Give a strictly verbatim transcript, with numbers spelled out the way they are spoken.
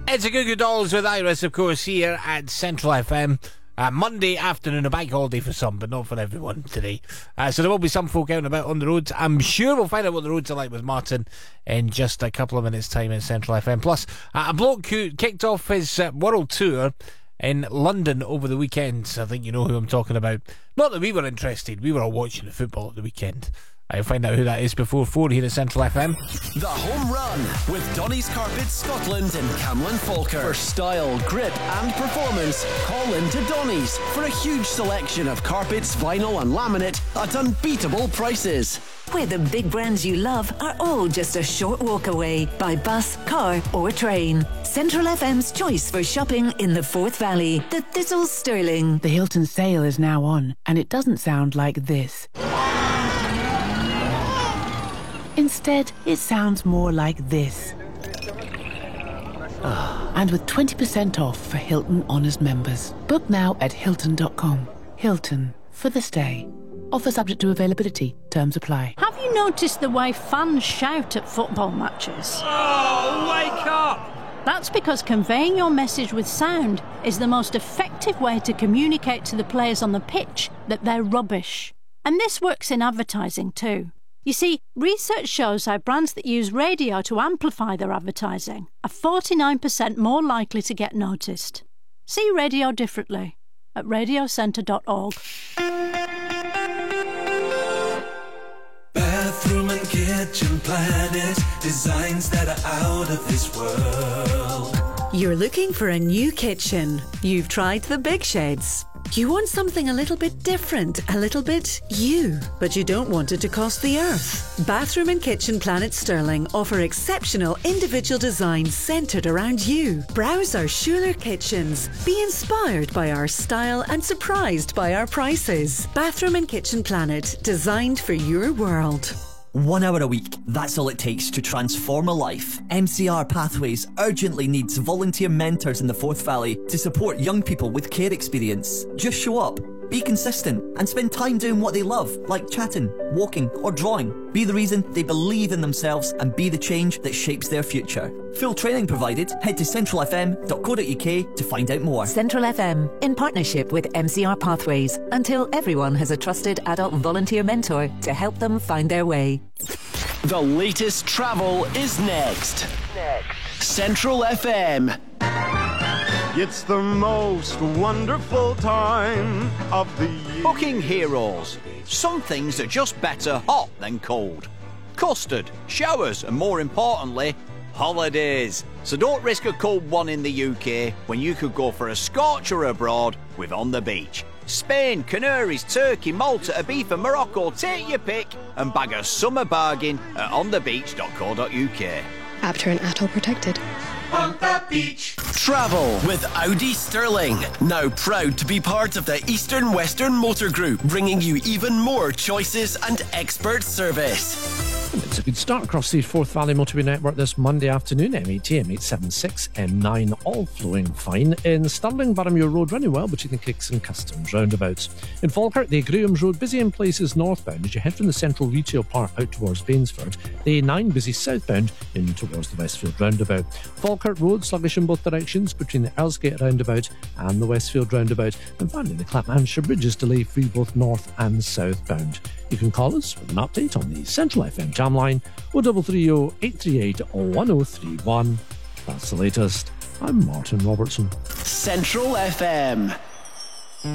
It's a Goo Goo Dolls with Iris, of course, here at Central F M. Uh, Monday afternoon, a bank holiday for some, but not for everyone today. Uh, so there will be some folk out and about on the roads. I'm sure we'll find out what the roads are like with Martin in just a couple of minutes' time in Central F M. Plus, uh, a bloke who kicked off his uh, world tour in London over the weekend. I think you know who I'm talking about. Not that we were interested, we were all watching the football at the weekend. I'll find out who that is before four here at Central F M. The Home Run with Donny's Carpets Scotland and Camlin Falker. For style, grip and performance, call in to Donny's for a huge selection of carpets, vinyl and laminate at unbeatable prices. Where the big brands you love are all just a short walk away by bus, car or train. Central F M's choice for shopping in the Forth Valley. The Thistle Stirling. The Hilton sale is now on and it doesn't sound like this. Instead, it sounds more like this. Oh, and with twenty percent off for Hilton Honors members. Book now at Hilton dot com. Hilton, for the stay. Offer subject to availability. Terms apply. Have you noticed the way fans shout at football matches? Oh, wake up! That's because conveying your message with sound is the most effective way to communicate to the players on the pitch that they're rubbish. And this works in advertising too. You see, research shows how brands that use radio to amplify their advertising are forty-nine percent more likely to get noticed. See radio differently at radio centre dot org. Bathroom and Kitchen Planet, designs that are out of this world. You're looking for a new kitchen. You've tried the big sheds. You want something a little bit different, a little bit you, but you don't want it to cost the earth. Bathroom and Kitchen Planet Stirling offer exceptional individual designs centred around you. Browse our Schuler kitchens. Be inspired by our style and surprised by our prices. Bathroom and Kitchen Planet, designed for your world. One hour a week, that's all it takes to transform a life. M C R Pathways urgently needs volunteer mentors in the Forth Valley to support young people with care experience. Just show up, be consistent, and spend time doing what they love, like chatting, walking, or drawing. Be the reason they believe in themselves and be the change that shapes their future. Full training provided. Head to central f m dot co dot u k to find out more. Central F M, in partnership with M C R Pathways, until everyone has a trusted adult volunteer mentor to help them find their way. The latest travel is next. Next. Central F M. It's the most wonderful time of the year. Booking heroes. Some things are just better hot than cold. Custard, showers, and more importantly, holidays. So don't risk a cold one in the U K when you could go for a scorcher abroad with On the Beach. Spain, Canaries, Turkey, Malta, Ibiza, Morocco, take your pick and bag a summer bargain at on the beach dot co dot u k. Apter and A T O protected. On the beach. Travel with Audi Stirling. Now proud to be part of the Eastern Western Motor Group, bringing you even more choices and expert service. It's a good start across the Forth Valley Motorway Network this Monday afternoon. M eighty, M eight seventy-six, M nine, all flowing fine. In Stirling, Boroughmuir Road running well between the Kicks and Customs roundabouts. In Falkirk, the Graham's Road busy in places northbound as you head from the Central Retail Park out towards Bainsford. The A nine busy southbound in towards the Westfield roundabout. Falkirk Road sluggish in both directions between the Earlsgate roundabout and the Westfield roundabout. And finally, the Clapmanshire Bridge is delay free both north and southbound. You can call us with an update on the Central F M jam line oh three three oh, eight three eight, one oh three one. That's the latest. I'm Martin Robertson. Central F M.